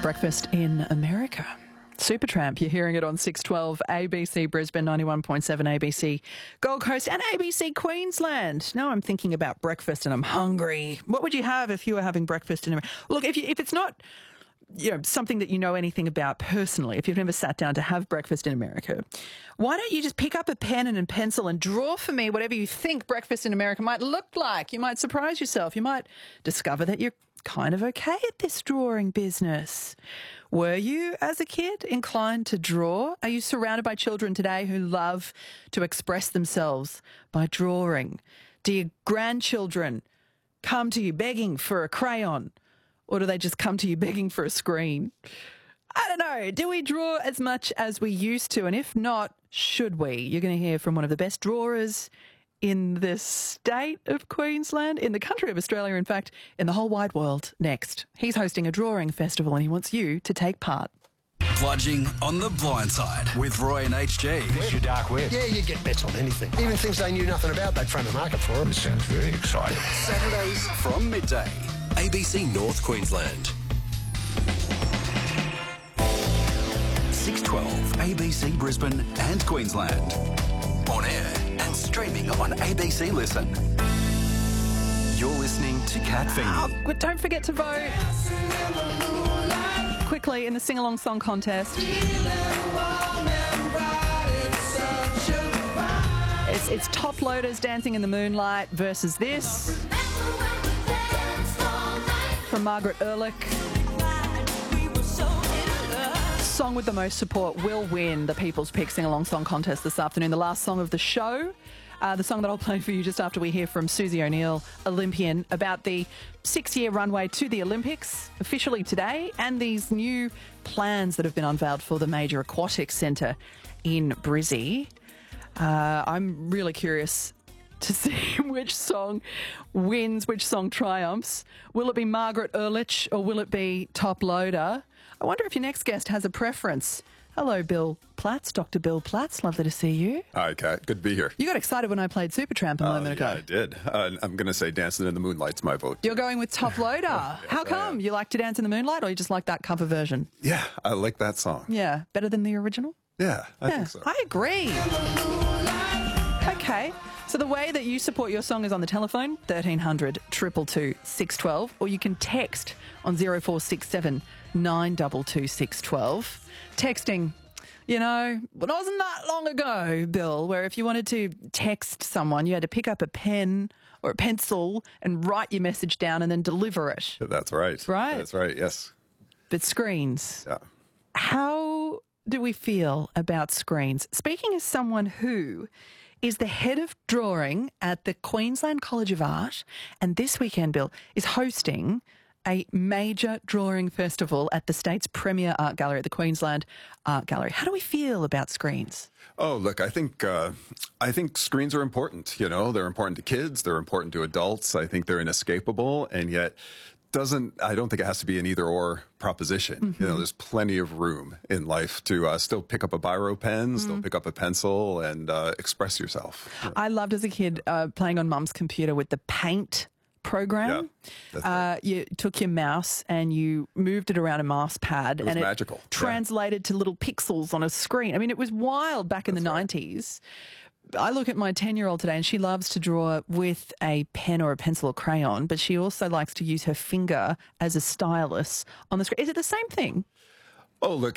Breakfast in America. Supertramp, you're hearing it on 612 ABC Brisbane, 91.7 ABC Gold Coast and ABC Queensland. Now I'm thinking about breakfast and I'm hungry. What would you have if you were having breakfast in America? Look, if it's not something that you know anything about personally, if you've never sat down to have breakfast in America, why don't you just pick up a pen and a pencil and draw for me whatever you think breakfast in America might look like? You might surprise yourself. You might discover that you're kind of okay at this drawing business. Were you, as a kid, inclined to draw? Are you surrounded by children today who love to express themselves by drawing? Do your grandchildren come to you begging for a crayon? Or do they just come to you begging for a screen? I don't know. Do we draw as much as we used to? And if not, should we? You're going to hear from one of the best drawers in the state of Queensland, in the country of Australia, in fact, in the whole wide world, next. He's hosting a drawing festival and he wants you to take part. Bludging on the blind side with Roy and HG. It's your dark web. Yeah, you get bets on anything. Even things they knew nothing about, they'd frame a market for them. It sounds very exciting. Saturdays from midday. ABC North Queensland. 612 ABC Brisbane and Queensland. On air and streaming on ABC Listen. You're listening to Kat Feeney. But don't forget to vote quickly in the sing-along song contest. It's Top Loaders Dancing in the Moonlight versus this from Margaret Ehrlich. Song with the most support will win the People's Pick Sing-Along Song Contest this afternoon. The last song of the show, the song that I'll play for you just after we hear from Susie O'Neill, Olympian, about the 6-year runway to the Olympics officially today and these new plans that have been unveiled for the major aquatic centre in Brizzy. I'm really curious to see which song wins, which song triumphs. Will it be Margaret Ehrlich or will it be Top Loader? I wonder if your next guest has a preference. Hello, Bill Platts, Dr. Bill Platts. Lovely to see you. Hi, Kat. Good to be here. You got excited when I played Supertramp a moment ago. Yeah, I did. I'm going to say Dancing in the Moonlight's my vote. You're going with Top Loader. How come? You like to dance in the moonlight or you just like that cover version? Yeah, I like that song. Yeah, better than the original? Yeah, I think so. I agree. Okay. So the way that you support your song is on the telephone, 1300 222 612, or you can text on 0467 922 612. Texting, it wasn't that long ago, Bill, where if you wanted to text someone, you had to pick up a pen or a pencil and write your message down and then deliver it. That's right. Right? That's right, yes. But screens. Yeah. How do we feel about screens? Speaking as someone who is the head of drawing at the Queensland College of Art, and this weekend, Bill, is hosting a major drawing festival at the state's premier art gallery, at the Queensland Art Gallery. How do we feel about screens? Oh, look, I think screens are important. They're important to kids. They're important to adults. I think they're inescapable, and yet I don't think it has to be an either-or proposition. Mm-hmm. There's plenty of room in life to still pick up a biro pen, still pick up a pencil, and express yourself. I loved as a kid playing on Mum's computer with the Paint program. Yeah, right. You took your mouse and you moved it around a mouse pad. It was and magical. It translated to little pixels on a screen. I mean, it was wild back in the 90s. I look at my 10-year-old today and she loves to draw with a pen or a pencil or crayon, but she also likes to use her finger as a stylus on the screen. Is it the same thing? Oh, look,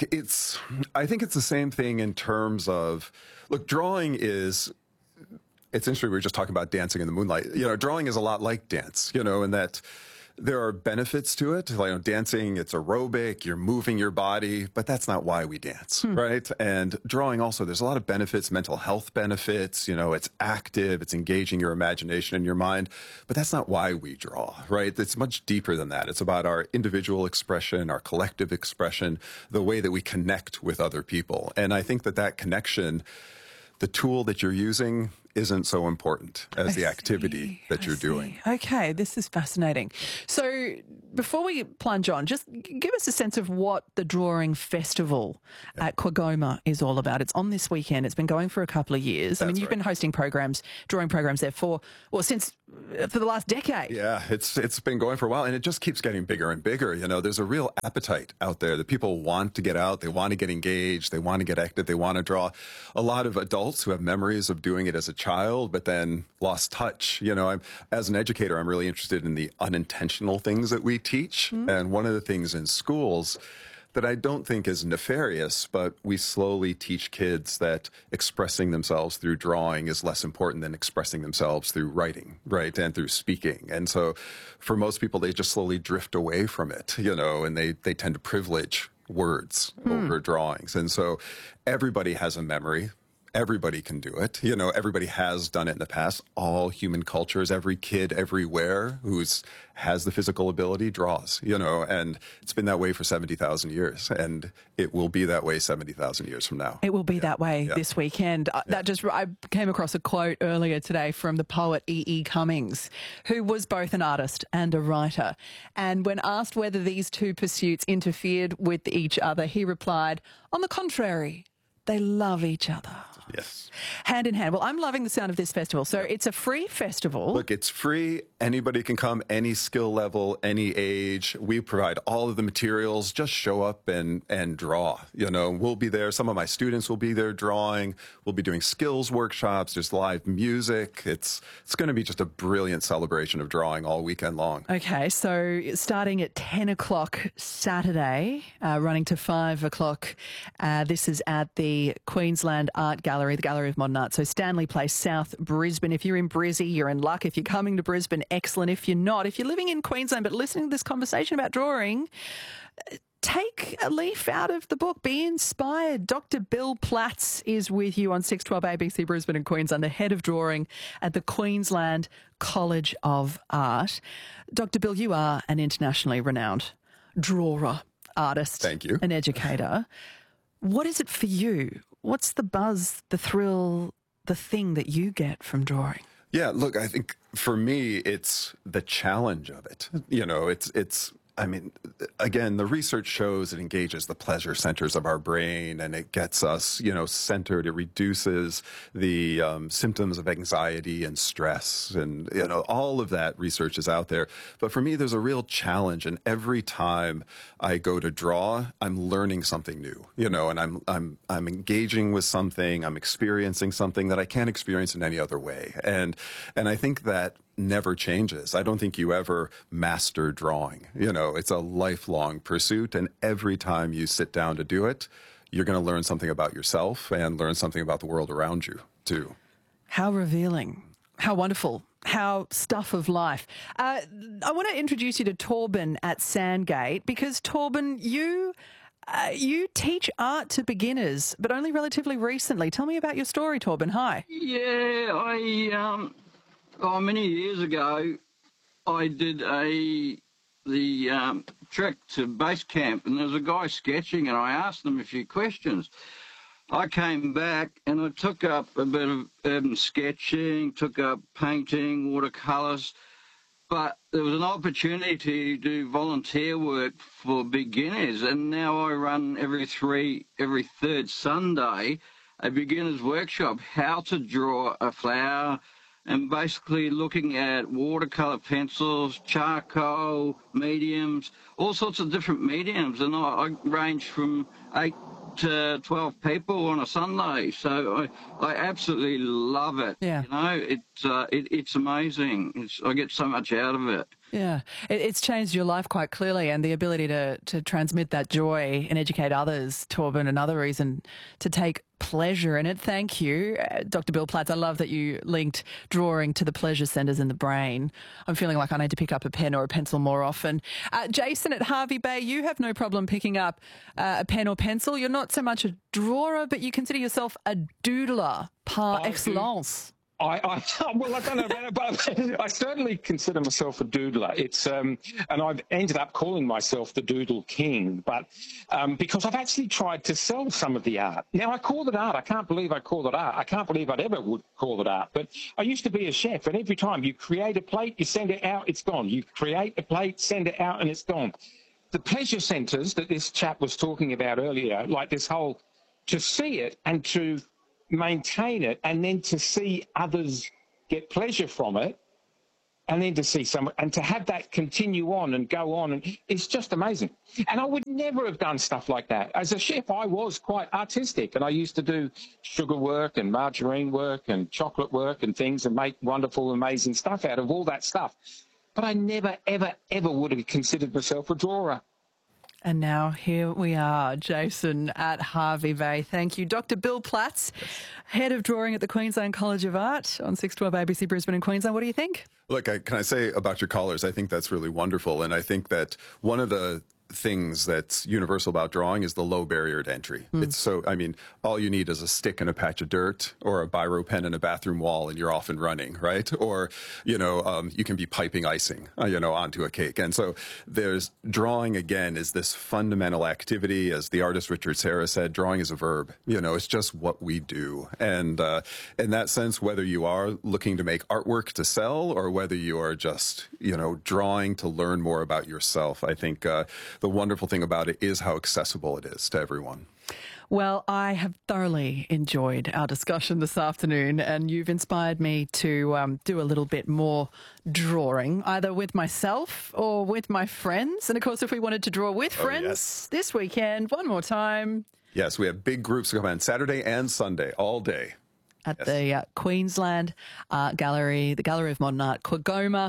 I think it's the same thing in terms of, drawing is, it's interesting, we were just talking about dancing in the moonlight. Drawing is a lot like dance, in that there are benefits to it. Dancing, it's aerobic, you're moving your body, but that's not why we dance, right? And drawing also, there's a lot of benefits, mental health benefits, it's active, it's engaging your imagination and your mind, but that's not why we draw, right? It's much deeper than that. It's about our individual expression, our collective expression, the way that we connect with other people. And I think that connection, the tool that you're using isn't so important as the activity that you're doing. Okay, this is fascinating. So before we plunge on, just give us a sense of what the Drawing Festival at Quagoma is all about. It's on this weekend. It's been going for a couple of years. I mean, you've been hosting drawing programs there for the last decade. Yeah, it's been going for a while, and it just keeps getting bigger and bigger. You know, there's a real appetite out there that people want to get out, they want to get engaged, they want to get active, they want to draw. A lot of adults who have memories of doing it as a child, but then lost touch. You know, as an educator, I'm really interested in the unintentional things that we teach. And one of the things in schools that I don't think is nefarious, but we slowly teach kids that expressing themselves through drawing is less important than expressing themselves through writing, right, and through speaking. And so for most people, they just slowly drift away from it, you know, and they tend to privilege words over drawings. And so everybody has a memory. Everybody can do it. You know, everybody has done it in the past. All human cultures, every kid everywhere who has the physical ability draws, you know, and it's been that way for 70,000 years. And it will be that way 70,000 years from now. It will be that way this weekend. I came across a quote earlier today from the poet E.E. Cummings, who was both an artist and a writer. And when asked whether these two pursuits interfered with each other, he replied, "On the contrary, they love each other." Yes. Hand in hand. Well, I'm loving the sound of this festival. So it's a free festival. Look, it's free. Anybody can come, any skill level, any age. We provide all of the materials. Just show up and draw. You know, we'll be there. Some of my students will be there drawing. We'll be doing skills workshops. There's live music. It's going to be just a brilliant celebration of drawing all weekend long. Okay, so starting at 10 o'clock Saturday, running to 5 o'clock. This is at the Queensland Art Gallery, the Gallery of Modern Art. So Stanley Place, South Brisbane. If you're in Brizzy, you're in luck. If you're coming to Brisbane, excellent. If you're not, if you're living in Queensland but listening to this conversation about drawing, take a leaf out of the book. Be inspired. Dr. Bill Platts is with you on 612 ABC Brisbane and Queensland, the head of drawing at the Queensland College of Art. Dr. Bill, you are an internationally renowned drawer, artist, Thank you, an educator. What is it for you? What's the buzz, the thrill, the thing that you get from drawing? Yeah, look, I think for me, it's the challenge of it. You know, I mean, again, the research shows it engages the pleasure centers of our brain, and it gets us, you know, centered. It reduces the symptoms of anxiety and stress, and, you know, all of that research is out there. But for me, there's a real challenge, and every time I go to draw, I'm learning something new, you know, and I'm engaging with something, I'm experiencing something that I can't experience in any other way, and I think that never changes. I don't think you ever master drawing. You know, it's a lifelong pursuit, and every time you sit down to do it, you're going to learn something about yourself and learn something about the world around you, too. How revealing. How wonderful. How stuff of life. I want to introduce you to Torben at Sandgate, because, Torben, you teach art to beginners, but only relatively recently. Tell me about your story, Torben. Hi. Yeah, many years ago, I did the trek to base camp, and there was a guy sketching, and I asked him a few questions. I came back and I took up a bit of urban sketching, took up painting, watercolours, but there was an opportunity to do volunteer work for beginners, and now I run every third Sunday a beginner's workshop, how to draw a flower, and basically looking at watercolour pencils, charcoal, mediums, all sorts of different mediums. And I range from 8 to 12 people on a Sunday. So I absolutely love it. Yeah. You know, it's amazing. I get so much out of it. Yeah, it's changed your life quite clearly, and the ability to transmit that joy and educate others, Torben, another reason to take pleasure in it. Thank you, Dr. Bill Platts. I love that you linked drawing to the pleasure centres in the brain. I'm feeling like I need to pick up a pen or a pencil more often. Jason at Hervey Bay, you have no problem picking up a pen or pencil. You're not so much a drawer, but you consider yourself a doodler par excellence. Well, I don't know about it, but I certainly consider myself a doodler. It's and I've ended up calling myself the Doodle King, but because I've actually tried to sell some of the art. Now, I call it art. I can't believe I call it art. I can't believe I'd ever would call it art. But I used to be a chef, and every time you create a plate, you send it out, it's gone. You create a plate, send it out, and it's gone. The pleasure centres that this chap was talking about earlier, like this whole, to see it and to maintain it, and then to see others get pleasure from it, and then to see someone and to have that continue on and go on, and it's just amazing. And I would never have done stuff like that as a chef. I was quite artistic, and I used to do sugar work and margarine work and chocolate work and things, and make wonderful, amazing stuff out of all that stuff. But I never, ever, ever would have considered myself a drawer. And now here we are, Jason, at Hervey Bay. Thank you. Dr. Bill Platts, Head of Drawing at the Queensland College of Art on 612 ABC Brisbane and Queensland. What do you think? Look, can I say about your callers, I think that's really wonderful. And I think that one of the things that's universal about drawing is the low barrier to entry. It's so, I mean, all you need is a stick and a patch of dirt or a biro pen and a bathroom wall, and you're off and running, right? Or, you can be piping icing, onto a cake. And so there's drawing, again, is this fundamental activity. As the artist Richard Serra said, drawing is a verb. It's just what we do. And in that sense, whether you are looking to make artwork to sell or whether you are just, drawing to learn more about yourself, I think the wonderful thing about it is how accessible it is to everyone. Well, I have thoroughly enjoyed our discussion this afternoon, and you've inspired me to do a little bit more drawing, either with myself or with my friends. And, of course, if we wanted to draw with friends this weekend, one more time. Yes, we have big groups coming on Saturday and Sunday, all day. At the Queensland Art Gallery, the Gallery of Modern Art, Quagoma.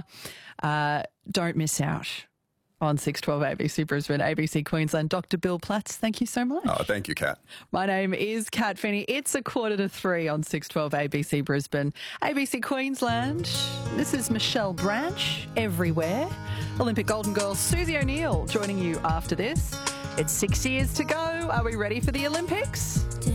Don't miss out. On 612 ABC Brisbane, ABC Queensland. Dr. Bill Platts, thank you so much. Oh, thank you, Kat. My name is Kat Finney. It's 2:45 on 612 ABC Brisbane, ABC Queensland. This is Michelle Branch, Everywhere. Olympic Golden Girl Susie O'Neill joining you after this. It's 6 years to go. Are we ready for the Olympics?